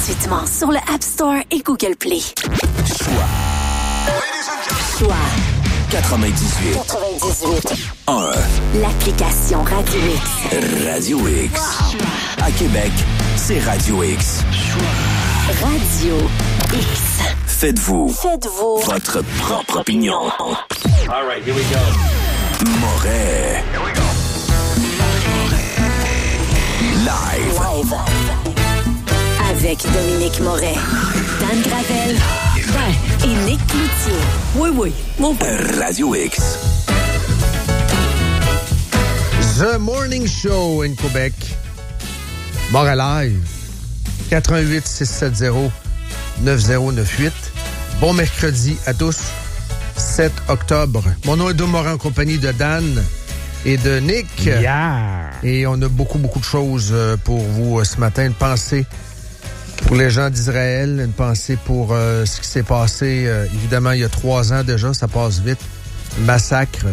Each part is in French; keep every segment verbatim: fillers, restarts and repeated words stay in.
gratuitement sur le App Store et Google Play. Choix. Choix. quatre-vingt-dix-huit. quatre-vingt-dix-huit. un. L'application Radio X. Radio X. Wow. À Québec, c'est Radio X. Radio X. Faites-vous. Faites-vous. Votre propre opinion. All right, here we go. Moret. Here we go. Live. Live. Avec Dominique Moret, Dan Gravel et Nick Cloutier. Oui, oui, mon père. Radio X. The Morning Show in Québec. Moret Live. quatre un huit six sept zéro neuf zéro neuf huit. Bon mercredi à tous. sept octobre. Mon nom est Dom Moret en compagnie de Dan et de Nick. Yeah. Et on a beaucoup, beaucoup de choses pour vous ce matin. Une pensée pour les gens d'Israël, une pensée pour euh, ce qui s'est passé, euh, évidemment, il y a trois ans déjà, ça passe vite. Massacre.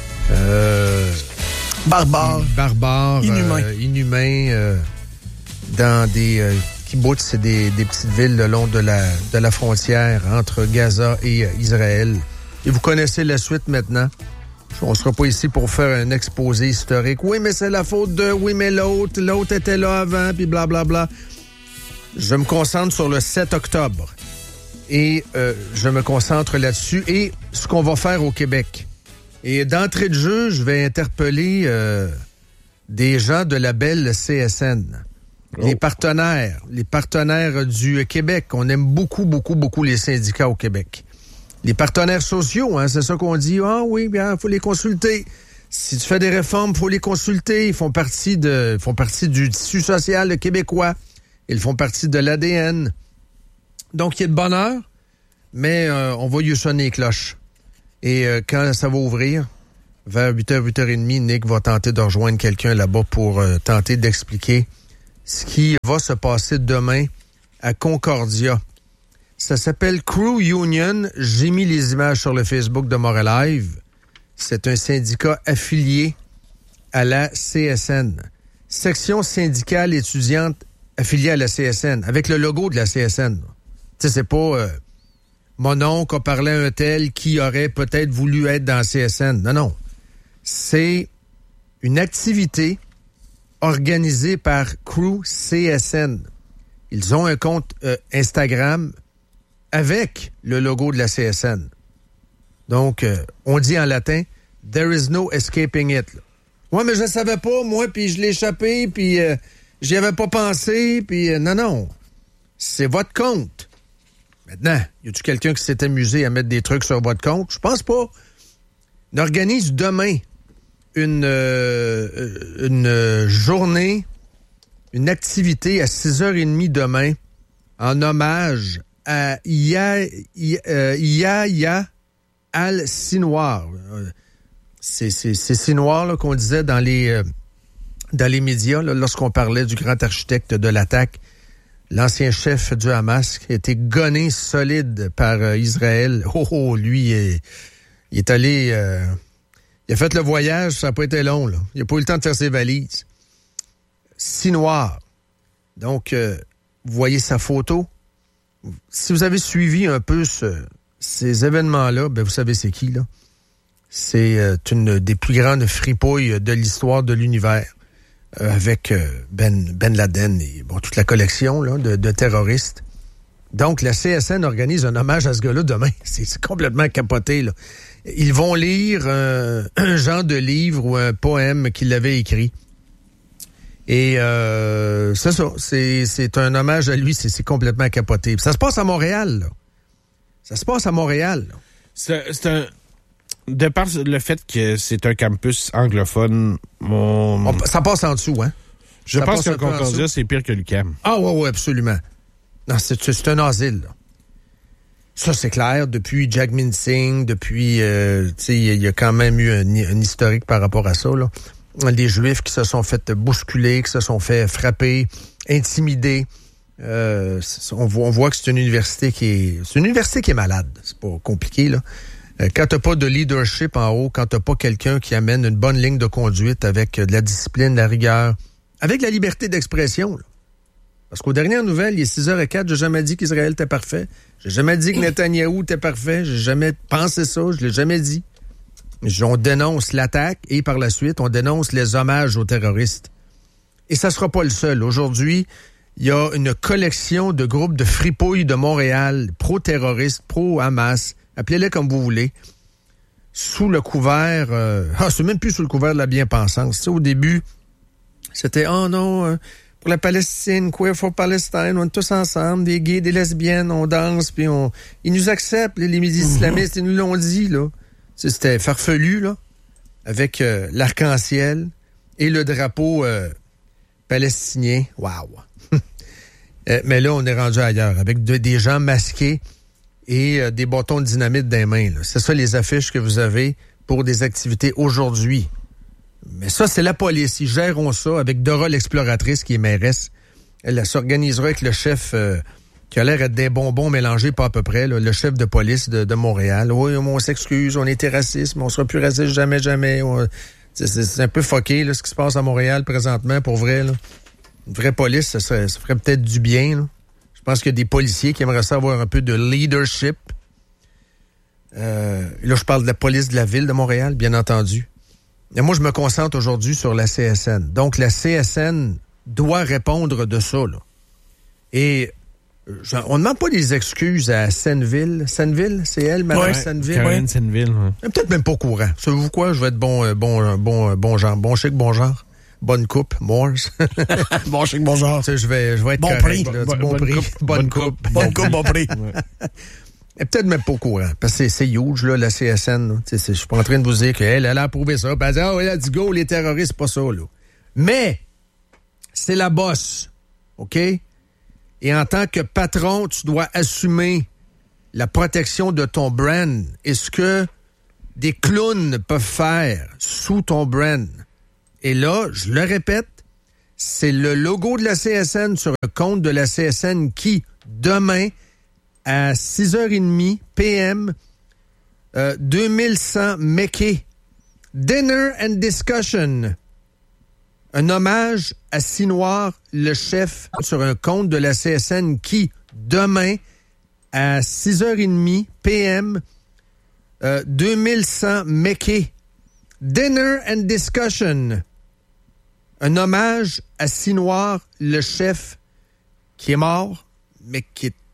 Euh, barbare. Barbare. Inhumain. Euh, inhumain. Euh, dans des euh, kibbutz, c'est des, des petites villes le long de la, de la frontière entre Gaza et euh, Israël. Et vous connaissez la suite maintenant. On ne sera pas ici pour faire un exposé historique. Oui, mais c'est la faute de... Oui, mais l'autre, l'autre était là avant, puis blablabla. Je me concentre sur le sept octobre. Et euh, je me concentre là-dessus. Et ce qu'on va faire au Québec. Et d'entrée de jeu, je vais interpeller euh, des gens de la belle C S N. Oh. Les partenaires. Les partenaires du Québec. On aime beaucoup, beaucoup, beaucoup les syndicats au Québec. Les partenaires sociaux, hein, c'est ça qu'on dit. Ah oui, bien, faut les consulter. Si tu fais des réformes, faut les consulter. Ils font partie de, ils font partie du tissu social québécois. Ils font partie de l'A D N. Donc, il y a de bonheur, mais euh, on va y sonner les cloches. Et euh, quand ça va ouvrir, vers huit heures, huit heures trente, Nick va tenter de rejoindre quelqu'un là-bas pour euh, tenter d'expliquer ce qui va se passer demain à Concordia. Ça s'appelle Crew Union. J'ai mis les images sur le Facebook de Moret Live. C'est un syndicat affilié à la C S N. Section syndicale étudiante affiliée à la C S N, avec le logo de la C S N. Tu sais, c'est pas euh, mon oncle a parlé à un tel qui aurait peut-être voulu être dans la C S N. Non, non. C'est une activité organisée par Crew C S N. Ils ont un compte euh, Instagram avec le logo de la C S N. Donc, euh, on dit en latin, « There is no escaping it ». Ouais, mais je ne savais pas, moi, puis je l'ai échappé, puis euh, j'y avais pas pensé, puis euh, non, non. C'est votre compte. Maintenant, y a-tu quelqu'un qui s'est amusé à mettre des trucs sur votre compte? Je pense pas. On organise demain une, euh, une journée, une activité à six heures trente demain, en hommage à Yahya Yahya al-Sinwar. C'est, c'est, c'est Sinwar là, qu'on disait dans les, euh, dans les médias là, lorsqu'on parlait du grand architecte de l'attaque, l'ancien chef du Hamas qui a été gonné solide par euh, Israël. Oh, oh lui, il, il est allé... Euh, il a fait le voyage, ça n'a pas été long. Là. Il n'a pas eu le temps de faire ses valises. Sinwar. Donc, euh, vous voyez sa photo. Si vous avez suivi un peu ce, ces événements-là, ben vous savez c'est qui, là. C'est euh, une des plus grandes fripouilles de l'histoire de l'univers, euh, avec euh, Ben, Ben Laden et bon, toute la collection là, de, de terroristes. Donc, la C S N organise un hommage à ce gars-là demain. C'est, c'est complètement capoté, là. Ils vont lire euh, un genre de livre ou un poème qu'il avait écrit. Et euh, c'est ça, c'est, c'est un hommage à lui, c'est, c'est complètement capoté. Ça se passe à Montréal, là. Ça se passe à Montréal, là. C'est, c'est un... De par le fait que c'est un campus anglophone, mon... On, ça passe en dessous, hein? Je ça pense que Concordia, c'est pire que l'U Q A M. Ah, oui, oui, absolument. Non, c'est, c'est un asile, là. Ça, c'est clair. Depuis Jagmeet Singh, depuis... Euh, tu sais, il y a quand même eu un, un historique par rapport à ça, là. Les Juifs qui se sont fait bousculer, qui se sont fait frapper, intimider. Euh, on, voit, on voit que c'est une université qui est... C'est une université qui est malade. C'est pas compliqué, là. Euh, quand t'as pas de leadership en haut, quand t'as pas quelqu'un qui amène une bonne ligne de conduite avec de la discipline, de la rigueur, avec la liberté d'expression, là. Parce qu'aux dernières nouvelles, il est six heures quinze, j'ai jamais dit qu'Israël était parfait. J'ai jamais dit que Netanyahou était parfait. J'ai jamais pensé ça, je l'ai jamais dit. On dénonce l'attaque et par la suite, on dénonce les hommages aux terroristes. Et ça sera pas le seul. Aujourd'hui, il y a une collection de groupes de fripouilles de Montréal, pro-terroristes, pro-Hamas, appelez-les comme vous voulez, sous le couvert... Euh, ah, c'est même plus sous le couvert de la bien-pensance. Tu sais, au début, c'était « Oh non, euh, pour la Palestine, Queer for Palestine, on est tous ensemble, des gays, des lesbiennes, on danse, puis on... » Ils nous acceptent, les, les islamistes, ils nous l'ont dit, là. C'était farfelu, là, avec euh, l'arc-en-ciel et le drapeau euh, palestinien. Wow! euh, mais là, on est rendu ailleurs, avec de, des gens masqués et euh, des bâtons de dynamite dans les mains. Là. C'est ça les affiches que vous avez pour des activités aujourd'hui. Mais ça, c'est la police. Ils gèreront ça avec Dora l'exploratrice, qui est mairesse. Elle, elle s'organisera avec le chef... Euh, qui a l'air d'être des bonbons mélangés, pas à peu près, là, le chef de police de, de Montréal. Oui, on s'excuse, on était raciste, mais on sera plus raciste jamais, jamais. On... C'est, c'est, c'est un peu fucké, là, ce qui se passe à Montréal présentement, pour vrai. Là. Une vraie police, ça, serait, ça ferait peut-être du bien. Là. Je pense qu'il y a des policiers qui aimeraient ça avoir un peu de leadership. Euh, là, je parle de la police de la ville de Montréal, bien entendu. Et moi, je me concentre aujourd'hui sur la C S N. Donc, la C S N doit répondre de ça, là. Et... on ne demande pas des excuses à Senneville. Senneville, c'est elle, Madame ouais, Senneville? Caroline Senneville. Ouais. Elle est peut-être même pas au courant. Savez-vous quoi? Je vais être bon, euh, bon, euh, bon, euh, bon genre. Bon chic, bon genre. Bonne coupe, Morse. Bon chic, bon genre. Tu sais, je vais, je vais être bon correct, prix. Là, Bon, bon, bonne prix. coupe. Bonne coupe. Bonne coupe, bon prix. Elle est peut-être même pas au courant. Parce que c'est, c'est huge, là, la C S N. Je suis pas en train de vous dire qu'elle, elle a approuvé ça. Puis elle dit, oh, let's go, les terroristes, c'est pas ça, là. Mais, c'est la bosse. OK? Et en tant que patron, tu dois assumer la protection de ton brand. Et ce que des clowns peuvent faire sous ton brand. Et là, je le répète, c'est le logo de la C S N sur un compte de la C S N qui, demain, à six heures trente P M, euh, deux mille cent Méquet, Dinner and Discussion. Un hommage à Sinoir, le chef, sur un compte de la C S N qui, demain, à six heures trente P M, euh, deux mille cent Méquet, Dinner and Discussion. Un hommage à Sinoir, le chef, qui est mort, mais qui est